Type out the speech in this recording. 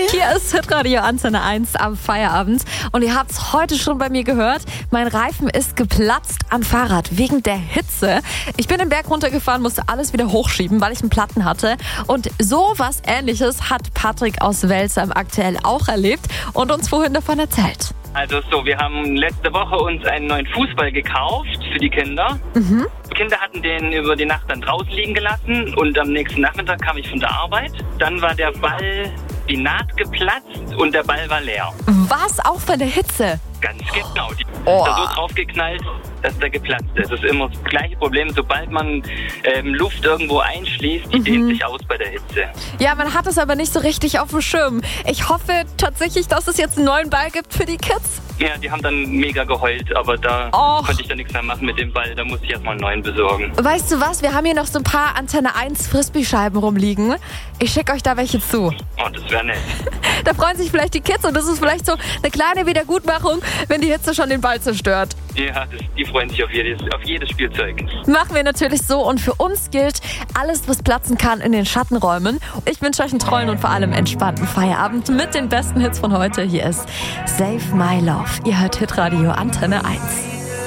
Hier ist Hitradio Antenne 1 am Feierabend. Und ihr habt es heute schon bei mir gehört. Mein Reifen ist geplatzt am Fahrrad wegen der Hitze. Ich bin den Berg runtergefahren, musste alles wieder hochschieben, weil ich einen Platten hatte. Und so was Ähnliches hat Patrick aus Welsheim aktuell auch erlebt und uns vorhin davon erzählt. Also so, wir haben letzte Woche uns einen neuen Fußball gekauft für die Kinder. Die Kinder hatten den über die Nacht dann draußen liegen gelassen und am nächsten Nachmittag kam ich von der Arbeit. Dann war der Ball, die Naht geplatzt und der Ball war leer. Was? Auch von der Hitze? Ganz genau. Die ist da so draufgeknallt, dass der geplatzt ist. Das ist immer das gleiche Problem. Sobald man Luft irgendwo einschließt, die dehnt sich aus bei der Hitze. Ja, man hat es aber nicht so richtig auf dem Schirm. Ich hoffe tatsächlich, dass es jetzt einen neuen Ball gibt für die Kids. Ja, die haben dann mega geheult, aber da konnte ich dann nichts mehr machen mit dem Ball. Da musste ich erstmal einen neuen besorgen. Weißt du was? Wir haben hier noch so ein paar Antenne 1 Frisbee-Scheiben rumliegen. Ich schicke euch da welche zu. Oh, das wäre nett. Da freuen sich vielleicht die Kids und das ist vielleicht so eine kleine Wiedergutmachung, wenn die Hitze schon den Ball zerstört. Ja, die freuen sich auf jedes Spielzeug. Machen wir natürlich so und für uns gilt, alles was platzen kann in den Schattenräumen. Ich wünsche euch einen tollen und vor allem entspannten Feierabend mit den besten Hits von heute. Hier ist Save My Love. Ihr hört Hitradio Antenne 1.